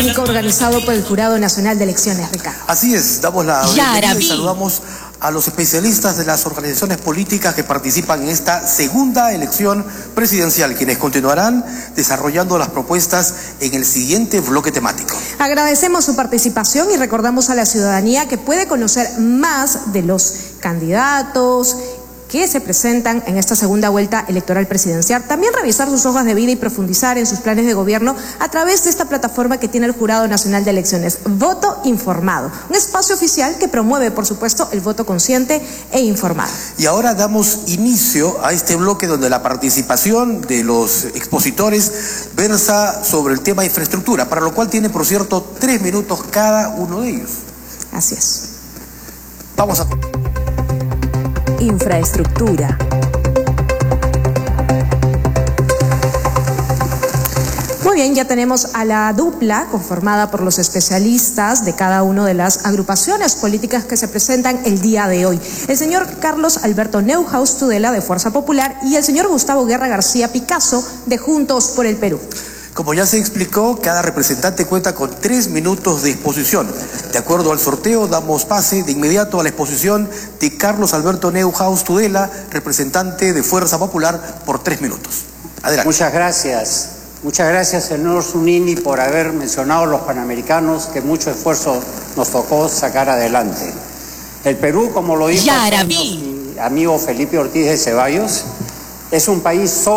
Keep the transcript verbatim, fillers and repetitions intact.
técnico organizado por el Jurado Nacional de Elecciones, Ricardo. Así es, damos la bienvenida y saludamos a los especialistas de las organizaciones políticas que participan en esta segunda elección presidencial, quienes continuarán desarrollando las propuestas en el siguiente bloque temático. Agradecemos su participación y recordamos a la ciudadanía que puede conocer más de los candidatos que se presentan en esta segunda vuelta electoral presidencial. También revisar sus hojas de vida y profundizar en sus planes de gobierno a través de esta plataforma que tiene el Jurado Nacional de Elecciones, Voto Informado, un espacio oficial que promueve, por supuesto, el voto consciente e informado. Y ahora damos inicio a este bloque donde la participación de los expositores versa sobre el tema de infraestructura, para lo cual tiene, por cierto, tres minutos cada uno de ellos. Así es. Vamos a... Infraestructura. Muy bien, ya tenemos a la dupla conformada por los especialistas de cada una de las agrupaciones políticas que se presentan el día de hoy. El señor Carlos Alberto Neuhaus Tudela, de Fuerza Popular, y el señor Gustavo Guerra García Picasso, de Juntos por el Perú. Como ya se explicó, cada representante cuenta con tres minutos de exposición. De acuerdo al sorteo, damos pase de inmediato a la exposición de Carlos Alberto Neuhaus Tudela, representante de Fuerza Popular, por tres minutos. Adelante. Muchas gracias. Muchas gracias, señor Zunini, por haber mencionado a los panamericanos, que mucho esfuerzo nos tocó sacar adelante. El Perú, como lo dijo mi amigo Felipe Ortiz de Ceballos, es un país solo.